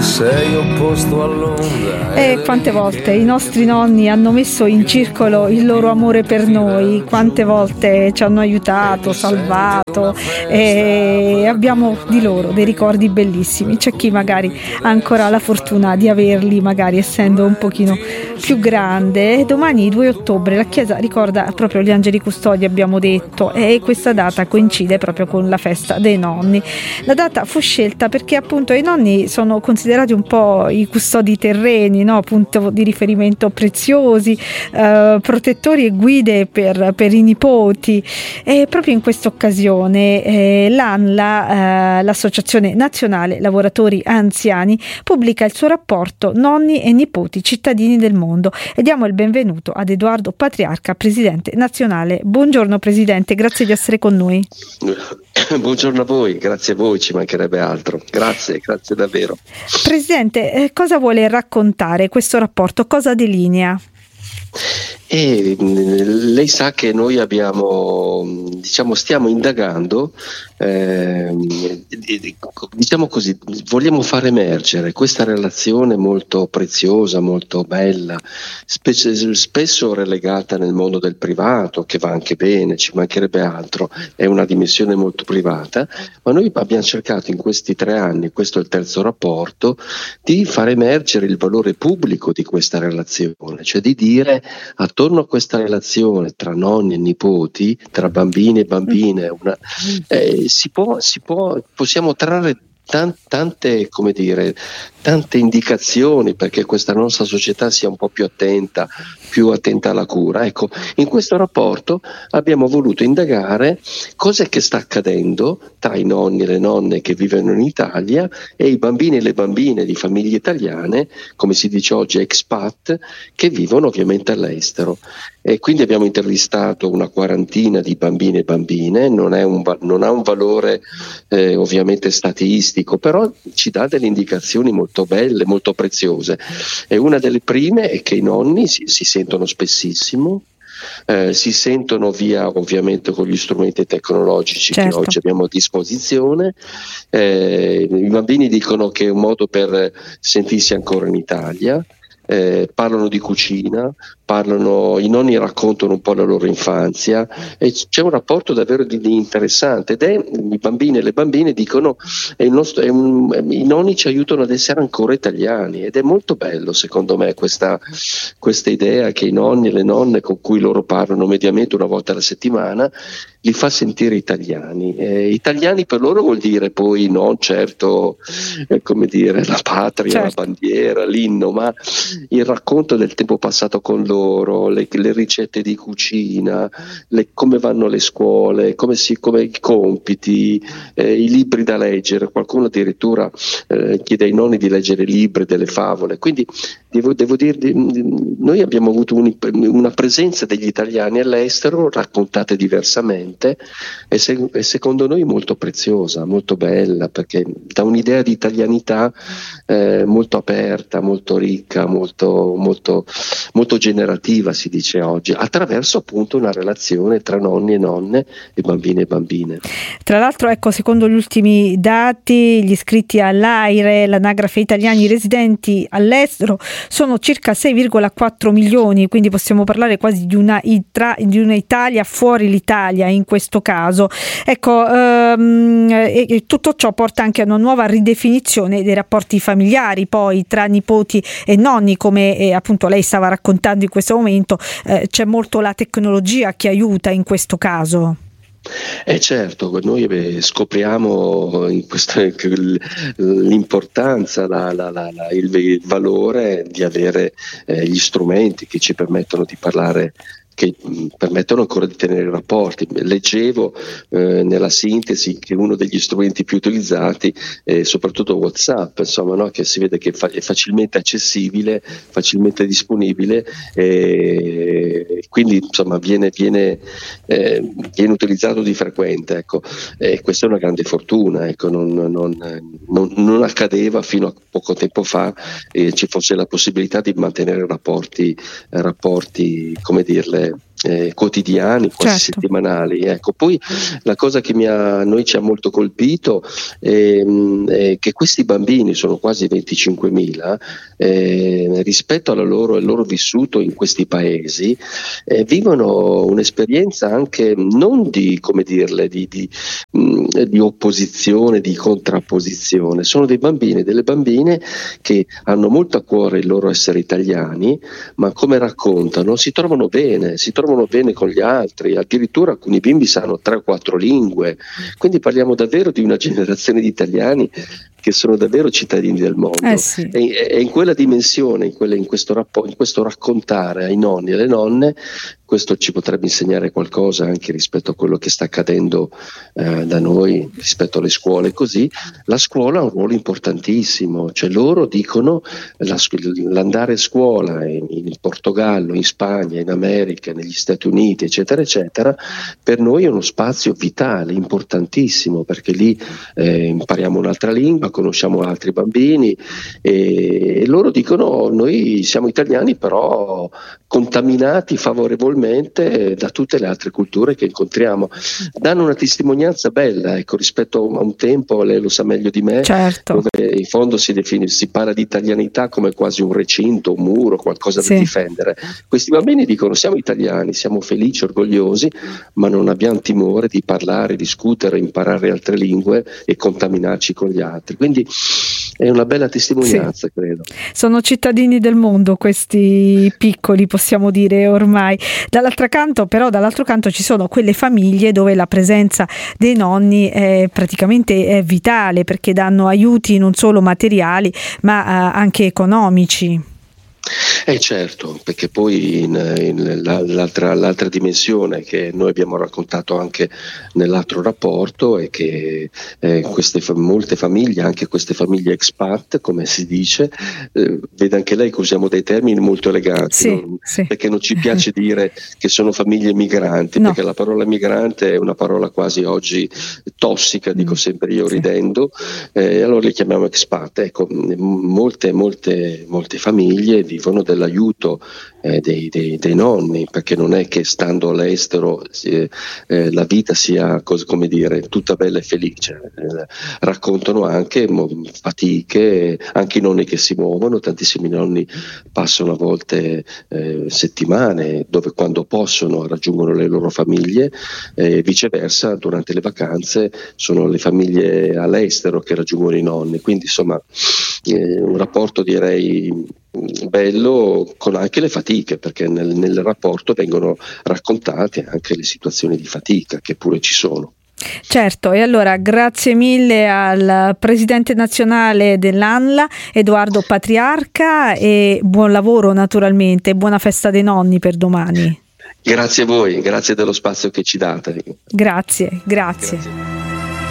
sei opposto all'onda. E quante volte i nostri nonni hanno messo in circolo il loro amore per noi, quante volte ci hanno aiutato, salvato, e abbiamo di loro dei ricordi bellissimi. C'è chi magari ha ancora la fortuna di averli, magari essendo un pochino più grande. Domani 2 ottobre la Chiesa ricorda proprio gli angeli custodi, abbiamo detto, e questa data coincide proprio con la festa dei nonni. La data fu scelta perché appunto i nonni sono considerati un po' i custodi terreni, no? Punto di riferimento preziosi, protettori e guide per i nipoti. E proprio in questa occasione l'ANLA, l'Associazione Nazionale Lavoratori Anziani, pubblica il suo rapporto Nonni e nipoti cittadini del mondo, e diamo il benvenuto ad Edoardo Patriarca, presidente nazionale. Buongiorno presidente, grazie di essere con noi. Buongiorno a voi, grazie a voi, ci mancherebbe altro. Grazie davvero. Presidente, cosa vuole raccontare questo rapporto? Cosa delinea? Lei sa che noi stiamo indagando, diciamo così, vogliamo far emergere questa relazione molto preziosa, molto bella, spesso relegata nel mondo del privato, che va anche bene, ci mancherebbe altro, è una dimensione molto privata, ma noi abbiamo cercato in questi 3 anni, questo è il terzo rapporto, di far emergere il valore pubblico di questa relazione, cioè di dire attorno a questa relazione tra nonni e nipoti, tra bambini e bambine, possiamo trarre tante indicazioni perché questa nostra società sia un po' più attenta alla cura. Ecco, in questo rapporto abbiamo voluto indagare cos'è che sta accadendo tra i nonni e le nonne che vivono in Italia e i bambini e le bambine di famiglie italiane, come si dice oggi expat, che vivono ovviamente all'estero. E quindi abbiamo intervistato una quarantina di bambini e bambine, non ha un valore ovviamente statistico, però ci dà delle indicazioni molto belle, molto preziose. E una delle prime è che i nonni si sentono spessissimo, si sentono via ovviamente con gli strumenti tecnologici, certo, che oggi abbiamo a disposizione. I bambini dicono che è un modo per sentirsi ancora in Italia. Parlano di cucina, i nonni raccontano un po' la loro infanzia e c'è un rapporto davvero interessante, i bambini e le bambine dicono i nonni ci aiutano ad essere ancora italiani, ed è molto bello secondo me questa idea che i nonni e le nonne con cui loro parlano mediamente una volta alla settimana li fa sentire italiani. Italiani per loro vuol dire poi non certo come dire la patria, certo, la bandiera, l'inno, ma il racconto del tempo passato con loro, le ricette di cucina, come vanno le scuole, come i compiti, i libri da leggere. Qualcuno addirittura chiede ai nonni di leggere libri, delle favole. Quindi devo dire, noi abbiamo avuto una presenza degli italiani all'estero raccontate diversamente e secondo noi molto preziosa, molto bella, perché dà un'idea di italianità molto aperta, molto ricca, molto generativa, si dice oggi, attraverso appunto una relazione tra nonni e nonne e bambini e bambine. Tra l'altro, ecco, secondo gli ultimi dati, gli iscritti all'AIRE, l'anagrafe italiani residenti all'estero, sono circa 6,4 milioni, quindi possiamo parlare quasi di una Italia fuori l'Italia in questo caso. Ecco, e tutto ciò porta anche a una nuova ridefinizione dei rapporti familiari poi tra nipoti e nonni, come appunto lei stava raccontando in questo momento. C'è molto la tecnologia che aiuta in questo caso. Certo, noi scopriamo l'importanza, il valore di avere gli strumenti che ci permettono di parlare, che permettono ancora di tenere rapporti. Leggevo nella sintesi che uno degli strumenti più utilizzati è soprattutto WhatsApp, insomma, no? Che si vede che è facilmente accessibile, facilmente disponibile, quindi insomma viene utilizzato di frequente, ecco. Questa è una grande fortuna, ecco. Non accadeva fino a poco tempo fa, ci fosse la possibilità di mantenere rapporti, come dirle, quotidiani, quasi settimanali. Ecco, poi la cosa che noi ci ha molto colpito è che questi bambini, sono quasi 25.000, rispetto al loro vissuto in questi paesi, vivono un'esperienza anche non di, come dirle, di opposizione, di contrapposizione. Sono dei bambini, delle bambine che hanno molto a cuore il loro essere italiani, ma come raccontano si trovano bene con gli altri, addirittura alcuni bimbi sanno 3 o 4 lingue, quindi parliamo davvero di una generazione di italiani che sono davvero cittadini del mondo. Sì. E in quella dimensione, in questo raccontare ai nonni e alle nonne, questo ci potrebbe insegnare qualcosa anche rispetto a quello che sta accadendo da noi, rispetto alle scuole. Così la scuola ha un ruolo importantissimo, cioè loro dicono l'andare a scuola in Portogallo, in Spagna, in America, negli Stati Uniti, eccetera, eccetera, per noi è uno spazio vitale, importantissimo, perché lì impariamo un'altra lingua, conosciamo altri bambini e loro dicono noi siamo italiani però contaminati favorevolmente da tutte le altre culture che incontriamo. Danno una testimonianza bella, ecco, rispetto a un tempo, lei lo sa meglio di me, dove in fondo si parla di italianità come quasi un recinto, un muro, qualcosa da difendere. Questi bambini dicono siamo italiani, siamo felici, orgogliosi, ma non abbiamo timore di parlare, discutere, imparare altre lingue e contaminarci con gli altri. Quindi è una bella testimonianza, credo. Sono cittadini del mondo questi piccoli, possiamo dire ormai. Dall'altro canto ci sono quelle famiglie dove la presenza dei nonni è praticamente vitale, perché danno aiuti non solo materiali ma anche economici. Certo, perché poi l'altra dimensione che noi abbiamo raccontato anche nell'altro rapporto è che molte famiglie, anche queste famiglie expat, come si dice, vede anche lei che usiamo dei termini molto eleganti, perché non ci piace dire che sono famiglie migranti, perché la parola migrante è una parola quasi oggi tossica, dico sempre io ridendo, allora le chiamiamo expat. Ecco, molte famiglie vivono dell'aiuto dei nonni, perché non è che stando all'estero la vita sia come dire tutta bella e felice, raccontano anche fatiche, anche i nonni che si muovono, tantissimi nonni passano a volte settimane dove quando possono raggiungono le loro famiglie, viceversa durante le vacanze sono le famiglie all'estero che raggiungono i nonni, quindi insomma un rapporto direi bello, con anche le fatiche, perché nel rapporto vengono raccontate anche le situazioni di fatica che pure ci sono. Certo, e allora grazie mille al presidente nazionale dell'ANLA Edoardo Patriarca e buon lavoro naturalmente, buona festa dei nonni per domani. Grazie a voi, grazie dello spazio che ci date. Grazie.